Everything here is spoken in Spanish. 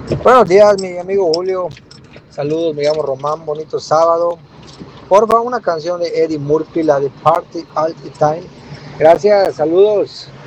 Buenos días, mi amigo Julio. Saludos, me llamo Román. Bonito sábado. Por favor, una canción de Eddie Murphy, la de Party All the Time. Gracias, saludos.